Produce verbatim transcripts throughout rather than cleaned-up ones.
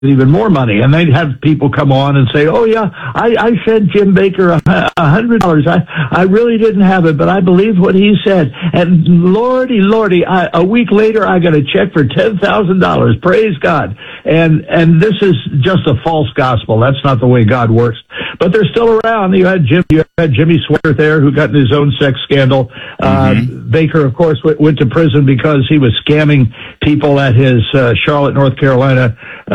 even more money. And they'd have people come on and say, oh, yeah, I, I sent Jim Baker a hundred dollars. I, I really didn't have it, but I believe what he said. And lordy, lordy, I, a week later, I got a check for ten thousand dollars. Praise God. And, and this is just a false gospel. That's not the way God works. But they're still around. You had Jim, you had Jimmy Swaggart there, who got in his own sex scandal. Mm-hmm. Uh, Baker, of course, w- went to prison because he was scamming people at his uh, Charlotte, North Carolina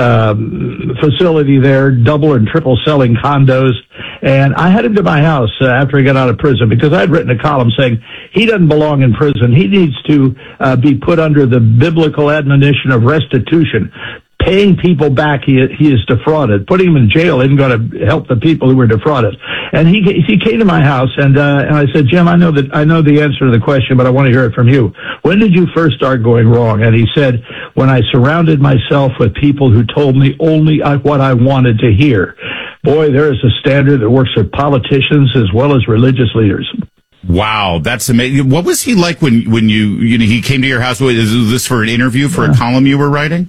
um, facility there, double and triple selling condos. And I had him to my house uh, after he got out of prison because I had written a column saying he doesn't belong in prison. He needs to uh, be put under the biblical admonition of restitution. Paying people back, he he is defrauded. Putting him in jail isn't going to help the people who were defrauded. And he he came to my house, and uh, and I said, Jim, I know that I know the answer to the question, but I want to hear it from you. When did you first start going wrong? And he said, when I surrounded myself with people who told me only what I wanted to hear. Boy, there is a standard that works for politicians as well as religious leaders. Wow, that's amazing. What was he like when when you you know he came to your house? Was this for an interview for yeah. a column you were writing?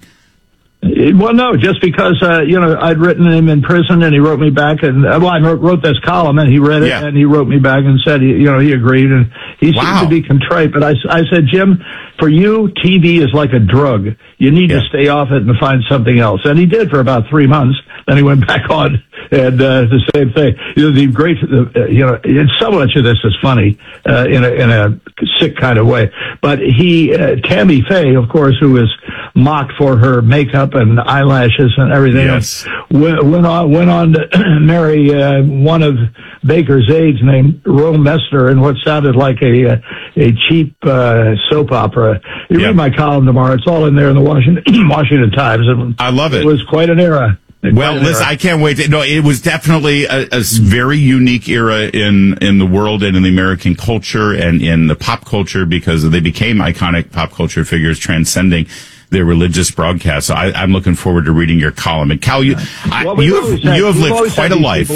Well, no, just because, uh, you know, I'd written him in prison and he wrote me back and, uh, well, I wrote, wrote this column and he read it yeah. and he wrote me back and said, he, you know, he agreed and he wow. seemed to be contrite. But I, I said, Jim, for you, T V is like a drug. You need yeah. to stay off it and find something else. And he did for about three months. Then he went back on and, uh, the same thing. You know, the great, uh, you know, and so much of this is funny, uh, in a, in a sick kind of way. But he, uh, Tammy Faye, of course, who is mocked for her makeup and eyelashes and everything yes. else, went, went on, went on to marry, uh, one of Baker's aides named Rome Messner in what sounded like a, a, a cheap, uh, soap opera. You yep. read my column tomorrow. It's all in there in the Washington, Washington Times. And I love it. It was quite an era. Well, listen, I can't wait. To, no, it was definitely a, a very unique era in, in the world and in the American culture and in the pop culture because they became iconic pop culture figures transcending their religious broadcasts. So I, I'm looking forward to reading your column. And Cal, you, I, well, you have, had, you have lived quite a life.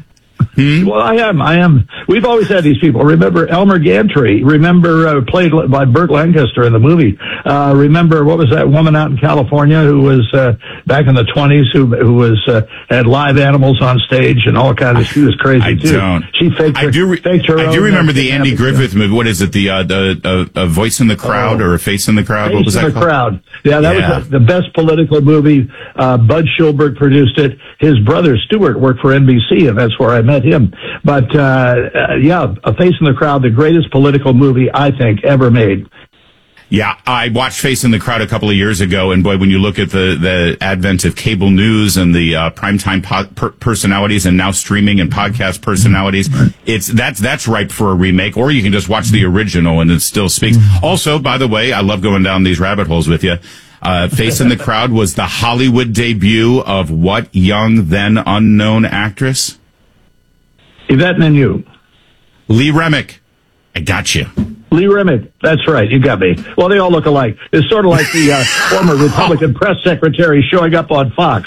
Hmm? Well, I am. I am. We've always had these people. Remember Elmer Gantry? Remember, uh, played by Burt Lancaster in the movie. Uh, remember, what was that woman out in California who was, uh, back in the twenties who, who was, uh, had live animals on stage and all kinds of, she was crazy I too. Don't. She faked her, I do, re- faked her I own do remember the Andy Griffith movie. What is it? The, uh, the, uh, a voice in the crowd oh. or a face in the crowd? Face what was that in the called? Crowd. Yeah, that yeah. was a, the best political movie. Uh, Bud Schulberg produced it. His brother Stuart worked for N B C and that's where I met him. But, uh, uh, yeah, A Face in the Crowd, the greatest political movie I think ever made. Yeah, I watched Face in the Crowd a couple of years ago, and boy, when you look at the, the advent of cable news and the uh, primetime po- per- personalities and now streaming and podcast personalities, it's that's that's ripe for a remake, or you can just watch the original and it still speaks. Also, by the way, I love going down these rabbit holes with you. Uh, Face in the Crowd was the Hollywood debut of what young, then unknown actress? Yvette Menu. Lee Remick. I got you. Lee Remick. That's right. You got me. Well, they all look alike. It's sort of like the uh, former Republican press secretary showing up on Fox.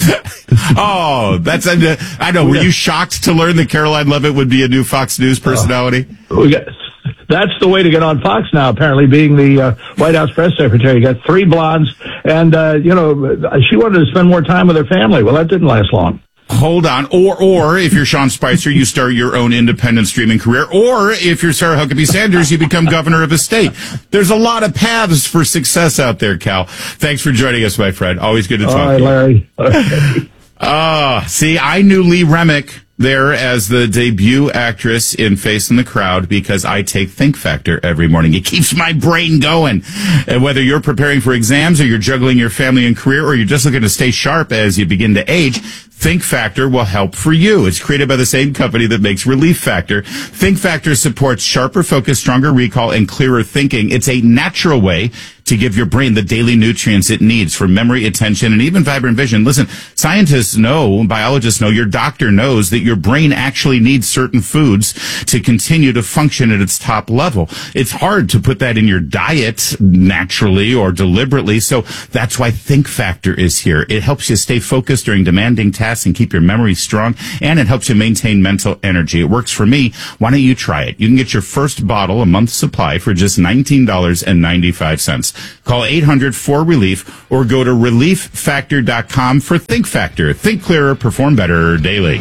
Oh, that's, uh, I know. Were you shocked to learn that Caroline Leavitt would be a new Fox News personality? Oh, we got, that's the way to get on Fox now, apparently, being the uh, White House press secretary. You got three blondes, and, uh, you know, she wanted to spend more time with her family. Well, that didn't last long. Hold on. Or, or if you're Sean Spicer, you start your own independent streaming career. Or if you're Sarah Huckabee Sanders, you become governor of a state. There's a lot of paths for success out there, Cal. Thanks for joining us, my friend. Always good to talk All right, to you. Larry. Okay. Ah, uh, see, I knew Lee Remick there as the debut actress in Face in the Crowd because I take Think Factor every morning. It keeps my brain going. And whether you're preparing for exams or you're juggling your family and career or you're just looking to stay sharp as you begin to age, Think Factor will help for you. It's created by the same company that makes Relief Factor. Think Factor supports sharper focus, stronger recall, and clearer thinking. It's a natural way to give your brain the daily nutrients it needs for memory, attention, and even vibrant vision. Listen, scientists know, biologists know, your doctor knows that your brain actually needs certain foods to continue to function at its top level. It's hard to put that in your diet naturally or deliberately, so that's why Think Factor is here. It helps you stay focused during demanding tasks tasks and keep your memory strong, and it helps you maintain mental energy. It works for me. Why don't you try it? You can get your first bottle, a month's supply, for just nineteen dollars and ninety-five cents. Call eight hundred four relief or go to relief factor dot com for Think Factor. Think clearer, perform better daily.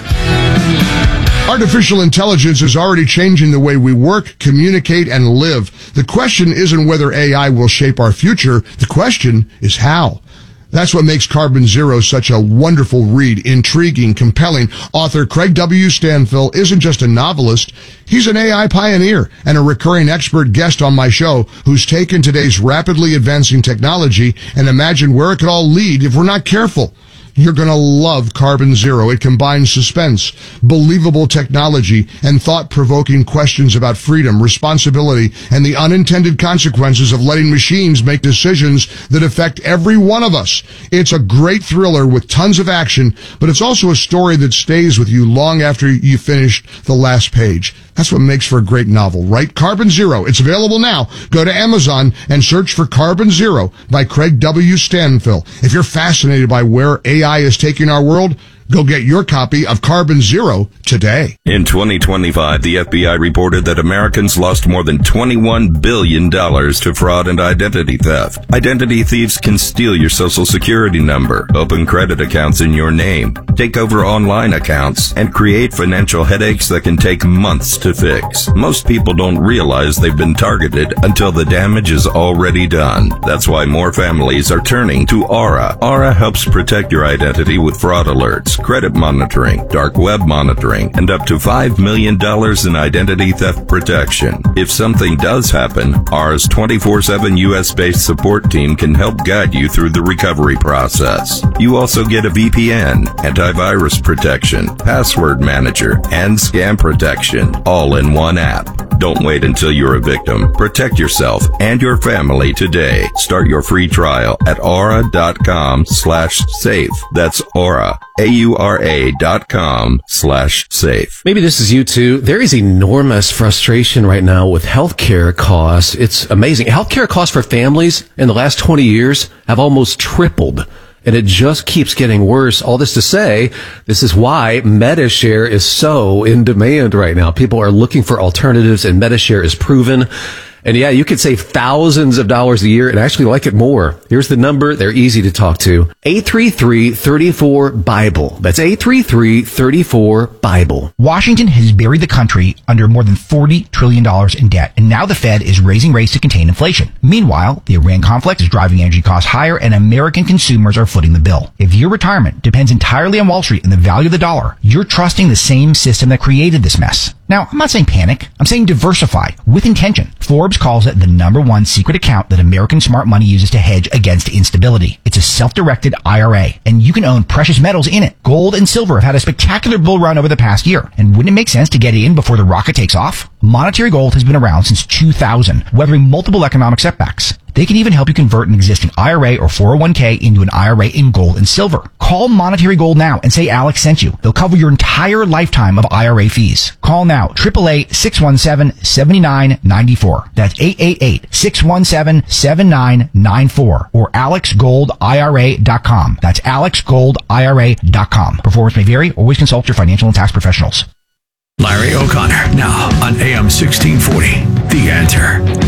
Artificial intelligence is already changing the way we work, communicate, and live. The question isn't whether A I will shape our future. The question is how. That's what makes Carbon Zero such a wonderful read, intriguing, compelling. Author Craig W. Stanfill isn't just a novelist. He's an A I pioneer and a recurring expert guest on my show who's taken today's rapidly advancing technology and imagined where it could all lead if we're not careful. You're going to love Carbon Zero. It combines suspense, believable technology, and thought-provoking questions about freedom, responsibility, and the unintended consequences of letting machines make decisions that affect every one of us. It's a great thriller with tons of action, but it's also a story that stays with you long after you finished the last page. That's what makes for a great novel, right? Carbon Zero. It's available now. Go to Amazon and search for Carbon Zero by Craig W. Stanfill. If you're fascinated by where A I is taking our world, go get your copy of Carbon Zero today. In twenty twenty-five, the F B I reported that Americans lost more than twenty-one billion dollars to fraud and identity theft. Identity thieves can steal your social security number, open credit accounts in your name, take over online accounts, and create financial headaches that can take months to fix. Most people don't realize they've been targeted until the damage is already done. That's why more families are turning to Aura. Aura helps protect your identity with fraud alerts, credit monitoring, dark web monitoring, and up to five million dollars in identity theft protection. If something does happen, Aura's twenty-four seven U S-based support team can help guide you through the recovery process. You also get a V P N, antivirus protection, password manager, and scam protection, all in one app. Don't wait until you're a victim. Protect yourself and your family today. Start your free trial at aura.com slash safe. That's Aura, A U R A dot com slash safe. Maybe this is you too. There is enormous frustration right now with healthcare costs. It's amazing. Healthcare costs for families in the last twenty years have almost tripled. And it just keeps getting worse. All this to say, this is why MediShare is so in demand right now. People are looking for alternatives, and MediShare is proven. And yeah, you could save thousands of dollars a year and actually like it more. Here's the number. They're easy to talk to. eight three three, three four, BIBLE. That's eight three three, three four, BIBLE. Washington has buried the country under more than forty trillion dollars in debt, and now the Fed is raising rates to contain inflation. Meanwhile, the Iran conflict is driving energy costs higher, and American consumers are footing the bill. If your retirement depends entirely on Wall Street and the value of the dollar, you're trusting the same system that created this mess. Now, I'm not saying panic. I'm saying diversify with intention. Forbes calls it the number one secret account that American smart money uses to hedge against instability. It's a self-directed I R A, and you can own precious metals in it. Gold and silver have had a spectacular bull run over the past year. And wouldn't it make sense to get in before the rocket takes off? Monetary Gold has been around since two thousand, weathering multiple economic setbacks. They can even help you convert an existing I R A or four oh one k into an I R A in gold and silver. Call Monetary Gold now and say Alex sent you. They'll cover your entire lifetime of I R A fees. Call now, eight eight eight, six one seven, seven nine nine four. That's eight eight eight, six one seven, seven nine nine four or alex gold I R A dot com. That's alex gold I R A dot com. Performance may vary. Always consult your financial and tax professionals. Larry O'Connor, now on A M sixteen forty, The Answer.